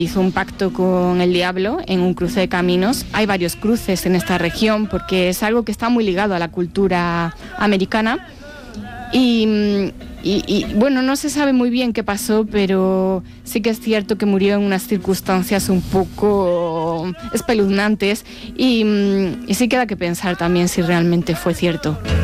Hizo un pacto con el diablo en un cruce de caminos. Hay varios cruces en esta región porque es algo que está muy ligado a la cultura americana. Y bueno, no se sabe muy bien qué pasó, pero sí que es cierto que murió en unas circunstancias un poco espeluznantes y sí queda que pensar también si realmente fue cierto.